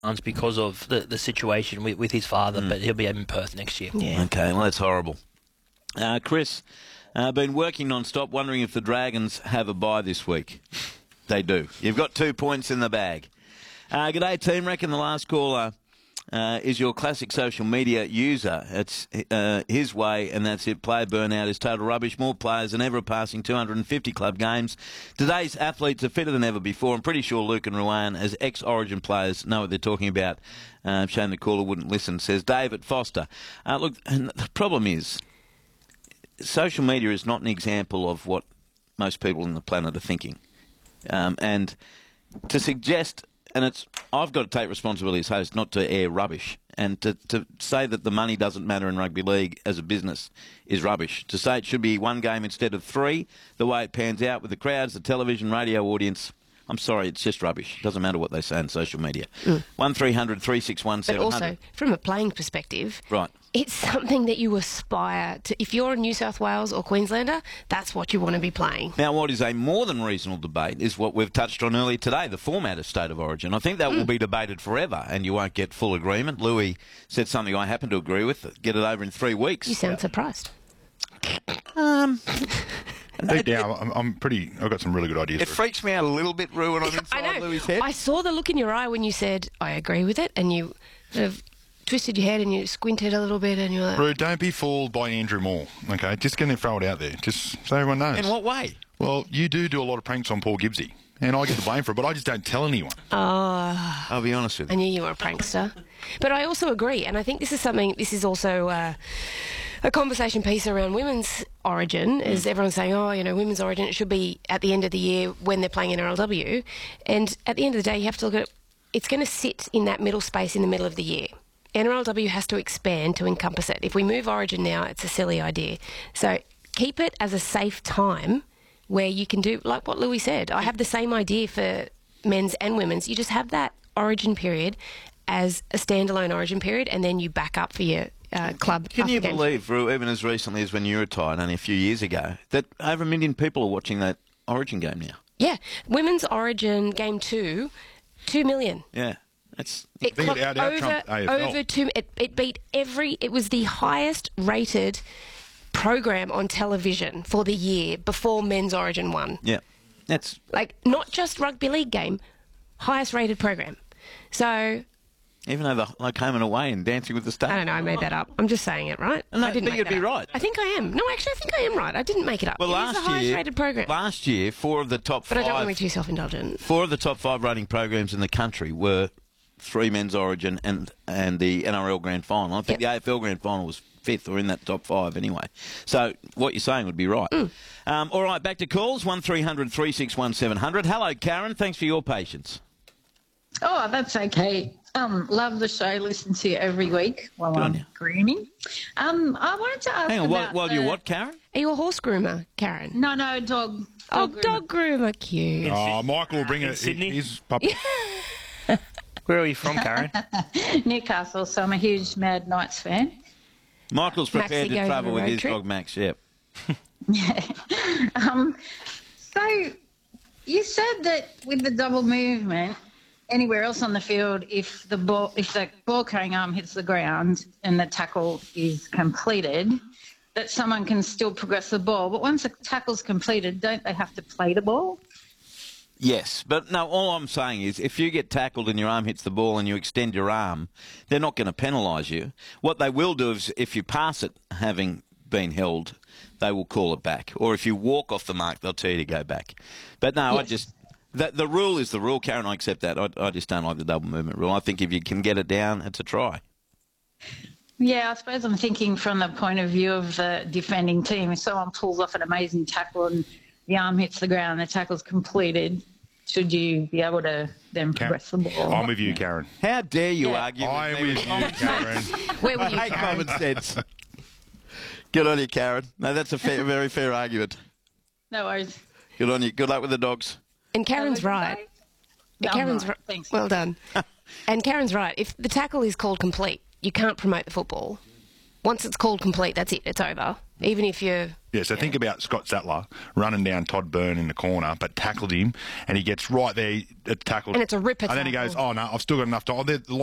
because of the situation with his father, but he'll be in Perth next year. Yeah. Okay, well, that's horrible. Chris, been working non-stop, wondering if the Dragons have a bye this week. They do. You've got 2 points in the bag. G'day, team. Reckon the last caller is your classic social media user. It's his way, and that's it. Player burnout is total rubbish. More players than ever passing 250 club games. Today's athletes are fitter than ever before. I'm pretty sure Luke and Ruan, as ex-Origin players, know what they're talking about. Shame the caller wouldn't listen, says David Foster. Look, and the problem is, social media is not an example of what most people on the planet are thinking. And to suggest... And I've got to take responsibility as host not to air rubbish. And to say that the money doesn't matter in rugby league as a business is rubbish. To say it should be one game instead of three, the way it pans out with the crowds, the television, radio audience, I'm sorry, it's just rubbish. It doesn't matter what they say on social media. 1300 361 700. But also, from a playing perspective, right, it's something that you aspire to. If you're a New South Wales or Queenslander, that's what you want to be playing. Now, what is a more than reasonable debate is what we've touched on earlier today, the format of State of Origin. I think that will be debated forever, and you won't get full agreement. Louis said something I happen to agree with. Get it over in 3 weeks. You sound surprised. Deep down, I've got some really good ideas. It freaks me out a little bit, Rue, when I'm inside Louis' head. I saw the look in your eye when you said, I agree with it, and you sort of twisted your head and you squinted a little bit and you're like... Rue, don't be fooled by Andrew Moore, okay? Just going to throw it out there, just so everyone knows. In what way? Well, you do a lot of pranks on Paul Gibbsy, and I get the blame for it, but I just don't tell anyone. I'll be honest with you. I knew you were a prankster. But I also agree, and I think this is also... a conversation piece around women's Origin is everyone's saying, women's Origin, it should be at the end of the year when they're playing in RLW. And at the end of the day, you have to look at it. It's going to sit in that middle space in the middle of the year. NRLW has to expand to encompass it. If we move Origin now, it's a silly idea. So keep it as a safe time where you can do, like what Louis said, I have the same idea for men's and women's. You just have that Origin period as a standalone Origin period, and then you back up for your club. Can you believe, Rue, even as recently as when you retired, only a few years ago, that over 1 million people are watching that Origin game now? Yeah. Women's Origin Game 2, 2 million. Yeah. It clocked over 2. It beat it was the highest rated program on television for the year before Men's Origin 1. Yeah. That's... Like, not just rugby league game, highest rated program. So... Even though like Home and Away and Dancing with the Stars. I don't know, I made that up. I'm just saying it, right? No, I think you'd be right. I think I am. No, actually, I think I am right. I didn't make it up. Well, it is the highest rated program. Last year, 4 of the top 5... But I don't want to be too self-indulgent. 4 of the top 5 rating programs in the country were 3 Men's Origin and the NRL Grand Final. I think the AFL Grand Final was 5th or in that top 5 anyway. So what you're saying would be right. All right, back to calls, 1300 361 700. Hello, Karen. Thanks for your patience. Oh, that's okay. Love the show. Listen to you every week while I'm grooming. I wanted to ask. Hang on, while you're what, Karen? Are you a horse groomer, Karen? No, dog. Dog groomer, cute. Oh, Michael will bring it. Sydney? His puppy. Where are you from, Karen? Newcastle. So I'm a huge Mad Knights fan. Michael's prepared to travel with his dog Max. Yep. So you said that with the double movement, anywhere else on the field, if the ball carrying arm hits the ground and the tackle is completed, that someone can still progress the ball. But once the tackle's completed, don't they have to play the ball? Yes, but no, all I'm saying is if you get tackled and your arm hits the ball and you extend your arm, they're not going to penalise you. What they will do is if you pass it having been held, they will call it back. Or if you walk off the mark, they'll tell you to go back. But no, Yes. The rule is the rule, Karen. I accept that. I just don't like the double movement rule. I think if you can get it down, it's a try. Yeah, I suppose I'm thinking from the point of view of the defending team. If someone pulls off an amazing tackle and the arm hits the ground, the tackle's completed, should you be able to then progress the ball? I'm with you, Karen. How dare you argue I'm with me? with you, Karen. Where were I you, hate Karen? common sense. Good on you, Karen. No, that's a very fair argument. No worries. Good on you. Good luck with the dogs. And Karen's right. Yeah, Karen's right. Thanks. Well done. And Karen's right. If the tackle is called complete, you can't promote the football. Once it's called complete, that's it. It's over. Even if you're... Yeah, so think about Scott Sattler running down Todd Byrne in the corner, but tackled him, and he gets right there, tackled. And it's a ripper And then he tackle. goes, oh, no, I've still got enough time.